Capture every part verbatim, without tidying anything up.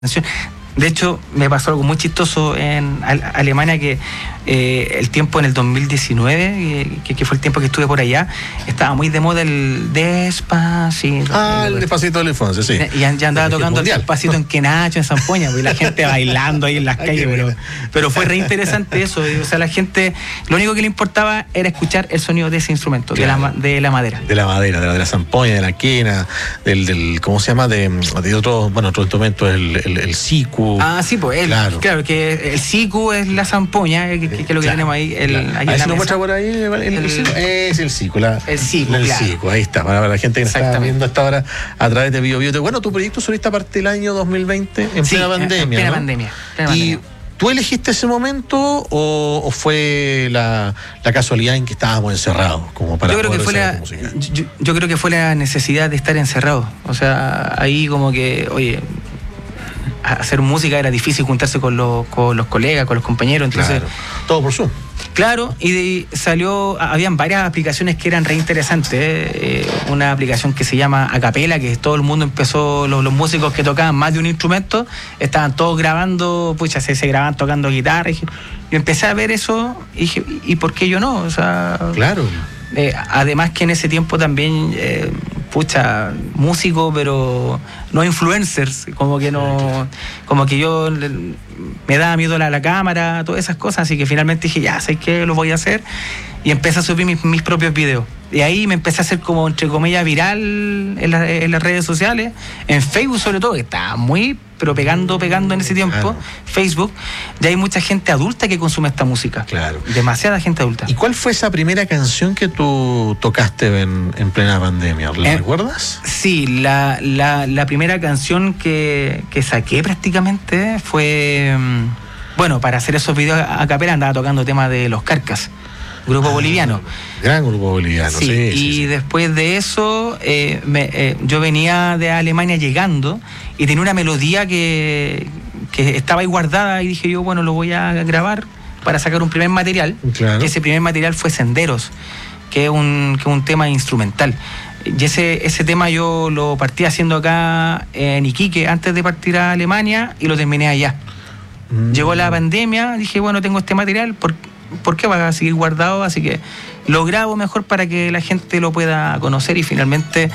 De hecho, me pasó algo muy chistoso en Alemania, que eh, el tiempo en el dos mil diecinueve, que, que fue el tiempo que estuve por allá, estaba muy de moda el Despacito. Ah, el Despacito de la infancia, sí. Y ya, ya andaba tocando el Despacito en Quenacho, en Zampoña, y la gente bailando ahí en las calles, pero, pero fue re interesante eso. O sea, la gente, lo único que le importaba era escuchar el sonido de ese instrumento, claro, de, la, de la madera. De la madera, de la, de la zampoña, de la quena, del, del ¿cómo se llama? De, de otro, bueno, otro instrumento, el, el, el sicu. Ah, sí, pues, el, claro. claro, que el sicu es la zampoña, que, que, que es lo que claro, tenemos ahí. El, claro. Ahí ahí se lo muestra por ahí, el, el, el, es el sicu. La, el sicu, el claro. sicu, ahí está, para la gente que nos está viendo hasta ahora a través de Bio Bio. Bueno, tu proyecto solista parte del año dos mil veinte, en sí, plena pandemia, en plena ¿no? pandemia. Plena y pandemia. ¿Tú elegiste ese momento o, o fue la, la casualidad en que estábamos encerrados? Como para yo, creo que fue la, yo, yo creo que fue la necesidad de estar encerrados. O sea, ahí como que, oye, hacer música era difícil, juntarse con los, con los colegas, con los compañeros. Entonces, claro. Todo por Zoom. Claro, y de, salió, habían varias aplicaciones que eran re interesantes. ¿eh? Una aplicación que se llama Acapela, que todo el mundo empezó, los, los músicos que tocaban más de un instrumento, estaban todos grabando, pucha, se, se grababan tocando guitarra. Y yo empecé a ver eso y dije, ¿y por qué yo no? O sea, claro. Eh, además que en ese tiempo también, eh, pucha, músico, pero no influencers, como que no, como que yo me daba miedo la, la cámara, todas esas cosas, así que finalmente dije, ya, sé que lo voy a hacer, y empecé a subir mis, mis propios videos. Y ahí me empecé a hacer como, entre comillas, viral en, la, en las redes sociales, en Facebook sobre todo, que estaba muy, pero pegando, pegando en ese tiempo, claro. Facebook, ya hay mucha gente adulta que consume esta música. Claro. Demasiada gente adulta. ¿Y cuál fue esa primera canción que tú tocaste en, en plena pandemia? ¿La eh, recuerdas? Sí, la, la, la primera canción que, que saqué prácticamente fue, bueno, para hacer esos videos a capela andaba tocando temas de Los Carcas, grupo ah, boliviano. Gran grupo boliviano, sí. sí, sí y sí, sí. después de eso, eh, me, eh, yo venía de Alemania llegando y tenía una melodía que, que estaba ahí guardada y dije yo, bueno, lo voy a grabar para sacar un primer material. Claro. Ese primer material fue Senderos, que es un, que es un tema instrumental. Y ese, ese tema yo lo partí haciendo acá en Iquique antes de partir a Alemania y lo terminé allá. Mm. Llegó la pandemia, dije, bueno, tengo este material, ¿por, ¿por qué va a seguir guardado? Así que lo grabo mejor para que la gente lo pueda conocer, y finalmente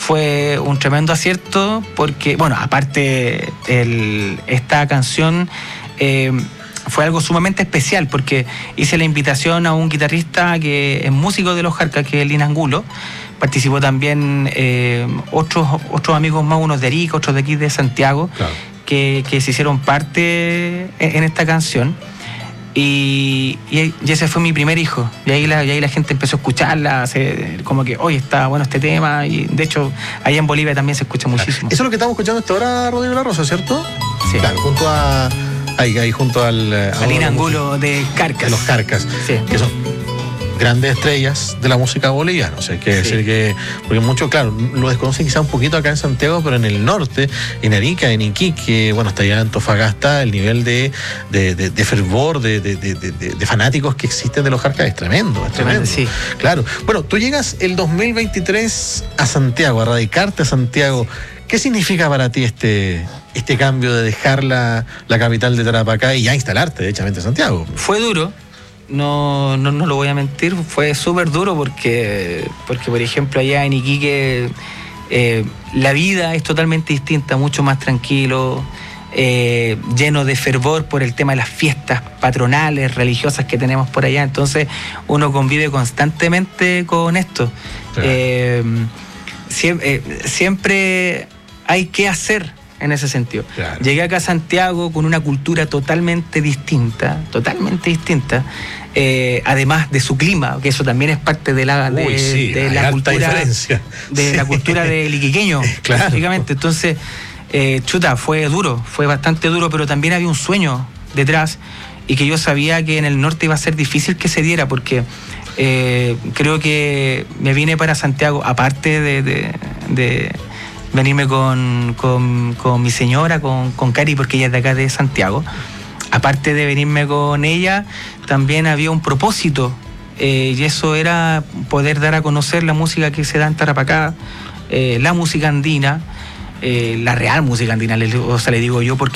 fue un tremendo acierto porque, bueno, aparte el, esta canción eh, fue algo sumamente especial porque hice la invitación a un guitarrista que es músico de Los Carcas, que es Lin Angulo. Participó también eh, otros, otros amigos más, unos de Arica, otros de aquí de Santiago, claro. que, que se hicieron parte en, en esta canción. Y, y, y ese fue mi primer hijo. Y ahí la, y ahí la gente empezó a escucharla, se, como que, oye, está bueno este tema. Y de hecho, allá en Bolivia también se escucha muchísimo. Eso es lo que estamos escuchando hasta ahora, Rodrigo La Rosa, ¿cierto? Sí. Claro, junto a. Ahí, ahí junto al. A Lin Angulo de Carcas. De Los Carcas. Sí. Que son grandes estrellas de la música boliviana. O sea, hay que sí. decir que. Porque muchos, claro, lo desconocen quizá un poquito acá en Santiago, pero en el norte, en Arica, en Iquique, bueno, hasta allá en Antofagasta, el nivel de, de, de, de fervor, de, de, de, de, de fanáticos que existen de Los Carcas es tremendo, es tremendo. Sí. Claro. Bueno, tú llegas el dos mil veintitrés a Santiago, a radicarte a Santiago. ¿Qué significa para ti este, este cambio de dejar la, la capital de Tarapacá y ya instalarte, derechamente, en Santiago? Fue duro. No, no, no lo voy a mentir, fue súper duro porque, porque, por ejemplo, allá en Iquique eh, la vida es totalmente distinta, mucho más tranquilo, eh, lleno de fervor por el tema de las fiestas patronales, religiosas que tenemos por allá. Entonces uno convive constantemente con esto. Claro. Eh, siempre, eh, siempre hay que hacer en ese sentido. Claro. Llegué acá a Santiago con una cultura totalmente distinta, totalmente distinta, eh, además de su clima, que eso también es parte de la, de, Uy, sí, de la cultura diferencia. de sí. la cultura del iquiqueño, claro. básicamente. Entonces, eh, chuta, fue duro, fue bastante duro, pero también había un sueño detrás y que yo sabía que en el norte iba a ser difícil que se diera, porque eh, creo que me vine para Santiago, aparte de, de, de venirme con, con, con mi señora, con, con Cari, porque ella es de acá de Santiago. Aparte de venirme con ella, también había un propósito, eh, y eso era poder dar a conocer la música que se da en Tarapacá, eh, la música andina, eh, la real música andina, le, o sea, le digo yo, porque